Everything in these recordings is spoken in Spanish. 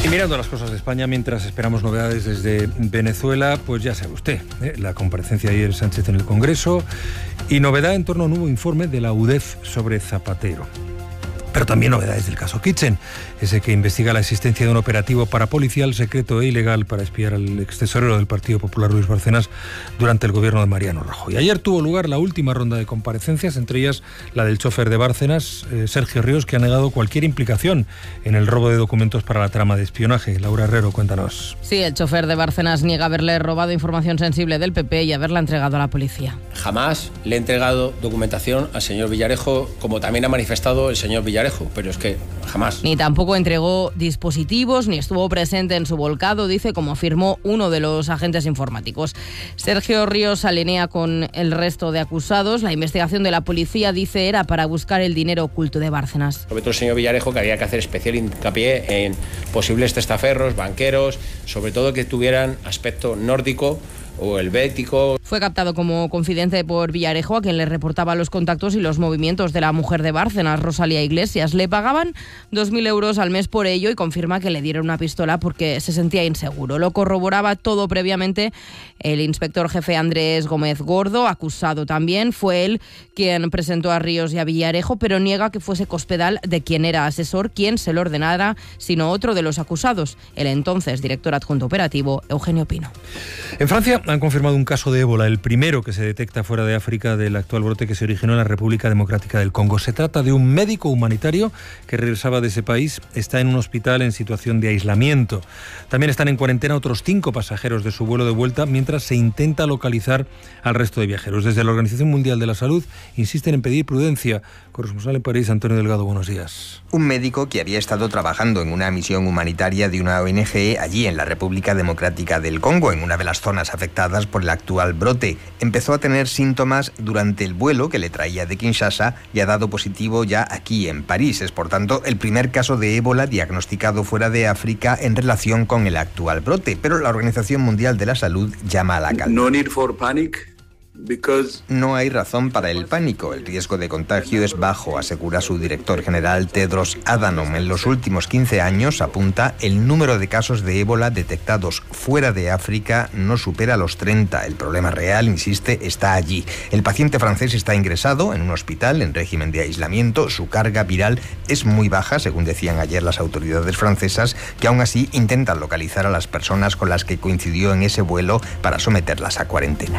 Y mirando las cosas de España, mientras esperamos novedades desde Venezuela, pues ya sabe usted, la comparecencia ayer de Sánchez en el Congreso y novedad en torno a un nuevo informe de la UDEF sobre Zapatero. Pero también novedades del caso Kitchen, ese que investiga la existencia de un operativo parapolicial secreto e ilegal para espiar al extesorero del Partido Popular, Luis Bárcenas, durante el gobierno de Mariano Rajoy. Ayer tuvo lugar la última ronda de comparecencias, entre ellas la del chofer de Bárcenas, Sergio Ríos, que ha negado cualquier implicación en el robo de documentos para la trama de espionaje. Laura Herrero, cuéntanos. Sí, el chofer de Bárcenas niega haberle robado información sensible del PP y haberla entregado a la policía. Jamás le he entregado documentación al señor Villarejo, como también ha manifestado el señor Villarejo, pero es que jamás. Ni tampoco entregó dispositivos, ni estuvo presente en su volcado, dice, como afirmó uno de los agentes informáticos. Sergio Ríos se alinea con el resto de acusados. La investigación de la policía, dice, era para buscar el dinero oculto de Bárcenas. Sobre todo el señor Villarejo, que había que hacer especial hincapié en posibles testaferros, banqueros, sobre todo que tuvieran aspecto nórdico o helvético. Fue captado como confidente por Villarejo, a quien le reportaba los contactos y los movimientos de la mujer de Bárcenas, Rosalía Iglesias. Le pagaban 2.000 euros al mes por ello y confirma que le dieron una pistola porque se sentía inseguro. Lo corroboraba todo previamente el inspector jefe Andrés Gómez Gordo, acusado también. Fue él quien presentó a Ríos y a Villarejo, pero niega que fuese Cospedal, de quien era asesor, quien se lo ordenara, sino otro de los acusados, el entonces director adjunto operativo, Eugenio Pino. En Francia han confirmado un caso de ébola, el primero que se detecta fuera de África del actual brote que se originó en la República Democrática del Congo. Se trata de un médico humanitario que regresaba de ese país, está en un hospital en situación de aislamiento. También están en cuarentena otros 5 pasajeros de su vuelo de vuelta, mientras se intenta localizar al resto de viajeros. Desde la Organización Mundial de la Salud insisten en pedir prudencia. Corresponsal en París, Antonio Delgado, buenos días. Un médico que había estado trabajando en una misión humanitaria de una ONG allí en la República Democrática del Congo, en una de las zonas afectadas por el actual brote, empezó a tener síntomas durante el vuelo que le traía de Kinshasa y ha dado positivo ya aquí en París. Es, por tanto, el primer caso de ébola diagnosticado fuera de África en relación con el actual brote. Pero la Organización Mundial de la Salud llama a la calma. No need for panic. No hay razón para el pánico. El riesgo de contagio es bajo, asegura su director general Tedros Adhanom. En los últimos 15 años, apunta, el número de casos de ébola detectados fuera de África no supera los 30. El problema real, insiste, está allí. El paciente francés está ingresado en un hospital en régimen de aislamiento. Su carga viral es muy baja, según decían ayer las autoridades francesas, que aún así intentan localizar a las personas con las que coincidió en ese vuelo para someterlas a cuarentena.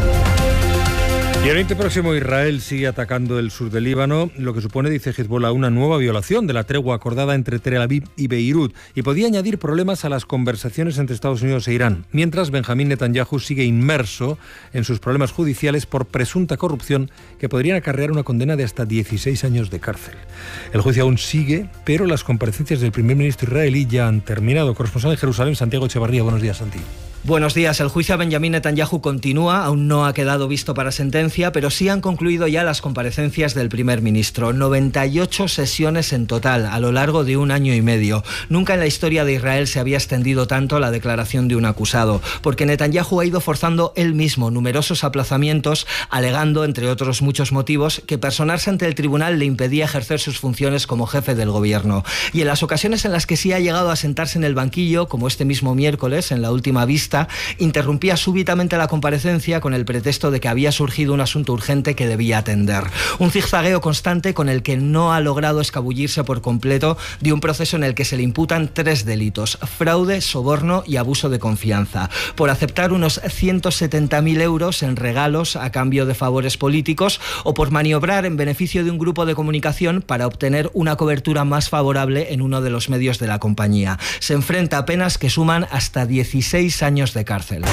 Y el Oriente Próximo, Israel sigue atacando el sur del Líbano, lo que supone, dice Hezbollah, una nueva violación de la tregua acordada entre Tel Aviv y Beirut y podía añadir problemas a las conversaciones entre Estados Unidos e Irán, mientras Benjamín Netanyahu sigue inmerso en sus problemas judiciales por presunta corrupción que podrían acarrear una condena de hasta 16 años de cárcel. El juicio aún sigue, pero las comparecencias del primer ministro israelí ya han terminado. Corresponsal en Jerusalén, Santiago Echevarría. Buenos días, Santi. Buenos días. El juicio a Benjamín Netanyahu continúa, aún no ha quedado visto para sentencia, pero sí han concluido ya las comparecencias del primer ministro. 98 sesiones en total, a lo largo de 1 año y medio. Nunca en la historia de Israel se había extendido tanto la declaración de un acusado, porque Netanyahu ha ido forzando él mismo numerosos aplazamientos, alegando, entre otros muchos motivos, que personarse ante el tribunal le impedía ejercer sus funciones como jefe del gobierno. Y en las ocasiones en las que sí ha llegado a sentarse en el banquillo, como este mismo miércoles, en la última vista, interrumpía súbitamente la comparecencia con el pretexto de que había surgido un asunto urgente que debía atender. Un zigzagueo constante con el que no ha logrado escabullirse por completo de un proceso en el que se le imputan 3 delitos: fraude, soborno y abuso de confianza, por aceptar unos 170.000 euros en regalos a cambio de favores políticos o por maniobrar en beneficio de un grupo de comunicación para obtener una cobertura más favorable en uno de los medios de la compañía. Se enfrenta a penas que suman hasta 16 años de cárcel.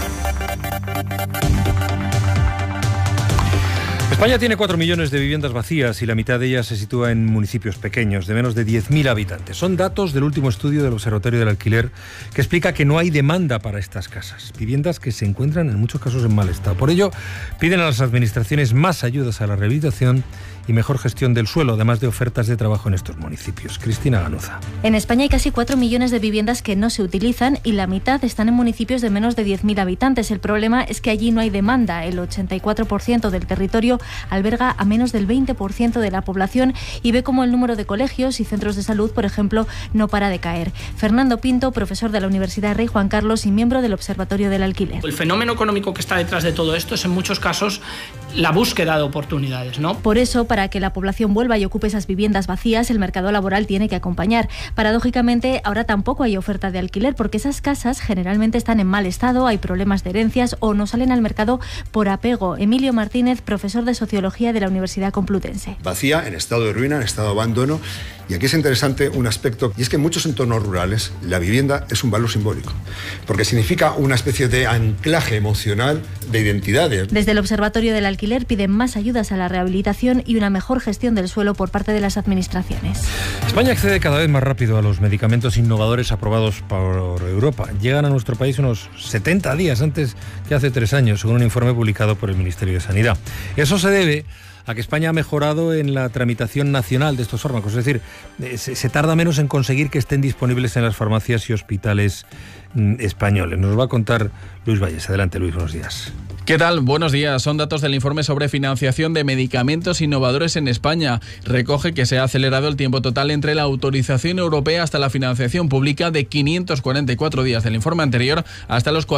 España tiene 4 millones de viviendas vacías y la mitad de ellas se sitúa en municipios pequeños, de menos de 10.000 habitantes. Son datos del último estudio del Observatorio del Alquiler que explica que no hay demanda para estas casas, viviendas que se encuentran en muchos casos en mal estado. Por ello, piden a las administraciones más ayudas a la rehabilitación y mejor gestión del suelo, además de ofertas de trabajo en estos municipios. Cristina Ganuza. En España hay casi 4 millones de viviendas que no se utilizan y la mitad están en municipios de menos de 10.000 habitantes. El problema es que allí no hay demanda. El 84% del territorio alberga a menos del 20% de la población y ve como el número de colegios y centros de salud, por ejemplo, no para de caer. Fernando Pinto, profesor de la Universidad Rey Juan Carlos y miembro del Observatorio del Alquiler. El fenómeno económico que está detrás de todo esto es en muchos casos la búsqueda de oportunidades, ¿no? Por eso, para que la población vuelva y ocupe esas viviendas vacías, el mercado laboral tiene que acompañar. Paradójicamente, ahora tampoco hay oferta de alquiler porque esas casas generalmente están en mal estado, hay problemas de herencias o no salen al mercado por apego. Emilio Martínez, profesor de Sociología de la Universidad Complutense. Vacía, en estado de ruina, en estado de abandono. Y aquí es interesante un aspecto, y es que en muchos entornos rurales la vivienda es un valor simbólico, porque significa una especie de anclaje emocional de identidades. Desde el Observatorio del Alquiler piden más ayudas a la rehabilitación y una mejor gestión del suelo por parte de las administraciones. España accede cada vez más rápido a los medicamentos innovadores aprobados por Europa. Llegan a nuestro país unos 70 días antes que hace 3 años, según un informe publicado por el Ministerio de Sanidad. Eso se debe a que España ha mejorado en la tramitación nacional de estos fármacos, es decir, se tarda menos en conseguir que estén disponibles en las farmacias y hospitales españoles. Nos lo va a contar Luis Valles. Adelante, Luis, buenos días. ¿Qué tal? Buenos días. Son datos del informe sobre financiación de medicamentos innovadores en España. Recoge que se ha acelerado el tiempo total entre la autorización europea hasta la financiación pública de 544 días del informe anterior hasta los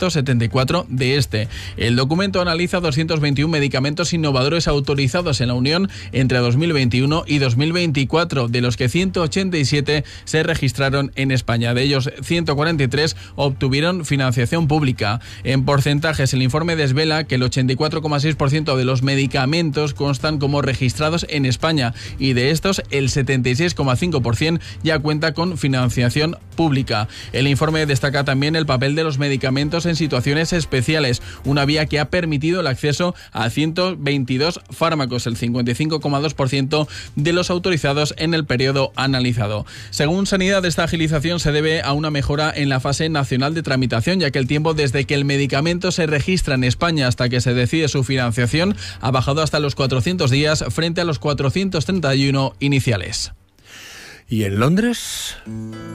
474 de este. El documento analiza 221 medicamentos innovadores autorizados en la Unión entre 2021 y 2024, de los que 187 se registraron en España. De ellos, 143 obtuvieron financiación pública. En porcentajes, el informe desvela que el 84,6% de los medicamentos constan como registrados en España y de estos el 76,5% ya cuenta con financiación pública. El informe destaca también el papel de los medicamentos en situaciones especiales, una vía que ha permitido el acceso a 122 fármacos, el 55,2% de los autorizados en el periodo analizado. Según Sanidad, esta agilización se debe a una mejora en la fase nacional de tramitación, ya que el tiempo desde que el medicamento se registra en España hasta que se decide su financiación ha bajado hasta los 400 días frente a los 431 iniciales. ¿Y en Londres?